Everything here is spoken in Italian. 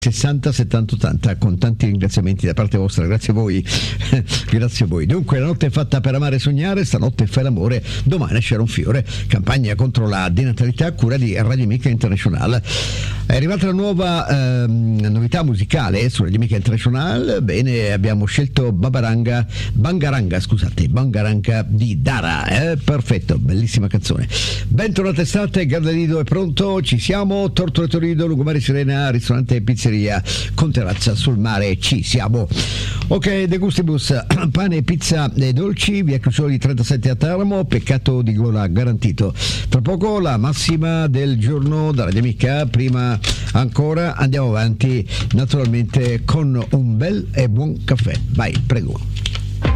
60 70 80, con tanti ringraziamenti da parte vostra, grazie a voi. Grazie a voi. Dunque, la notte è fatta per amare e sognare, stanotte fai l'amore, domani nascerà un fiore, campagna contro la denatalità a cura di Radio Amica International. È arrivata la nuova novità musicale su Radio Amica International. Bene, abbiamo scelto Bangaranga di Dara, perfetto, bellissima canzone. Bentornata estate, Gardalido è pronto, ci siamo, Tortore Torrido, Lungomare Sirena, ristorante e pizzeria con terrazza sul mare, ci siamo. Ok, De Gustibus, pane e pizza e dolci, via Crucioli 37 a Teramo, peccato di gola garantito. Tra poco la massima del giorno da Radio Amica, prima ancora andiamo avanti naturalmente con un bel e buon caffè. Vai, prego.